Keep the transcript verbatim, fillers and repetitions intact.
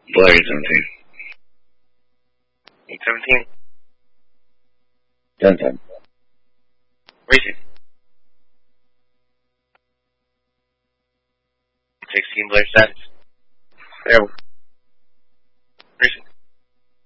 Blair eight seventeen. eight seventeen. ten ten. Racing. sixteen Blair status. There.